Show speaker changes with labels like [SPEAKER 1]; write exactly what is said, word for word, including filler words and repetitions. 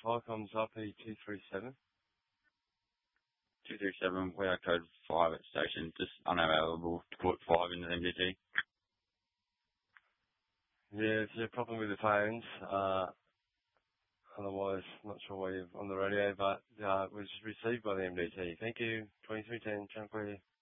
[SPEAKER 1] Viacom's R P two three seven.
[SPEAKER 2] two three seven, we are code five at station, just unavailable to put five into the M D T.
[SPEAKER 1] Yeah, it's a problem with the phones. Uh, otherwise, not sure why you're on the radio, but uh, it was received by the M D T. Thank you. twenty-three ten, Tranquility.